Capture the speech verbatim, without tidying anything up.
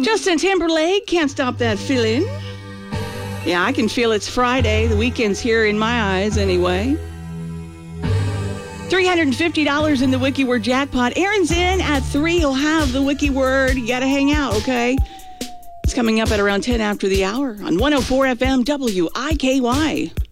Justin Timberlake, Can't Stop That Feeling. Yeah, I can feel it's Friday. The weekend's here in my eyes anyway. three hundred fifty dollars in the Wiki Word jackpot. Aaron's in at three. He'll have the Wiki Word. You got to hang out, okay? It's coming up at around ten after the hour on one oh four F M W I K Y.